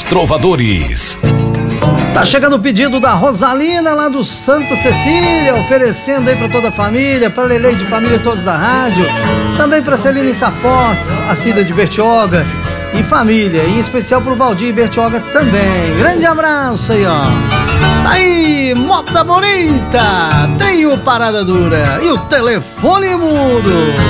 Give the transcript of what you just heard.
Trovadores. Tá chegando o pedido da Rosalina lá do Santa Cecília, oferecendo aí pra toda a família, pra Lelê de família todos da rádio, também pra Celina Safortes, a Cida de Bertioga e família, em especial pro Valdir Bertioga também. Grande abraço aí, ó. Tá aí, Mota Bonita, Trio Parada Dura e o telefone mudo.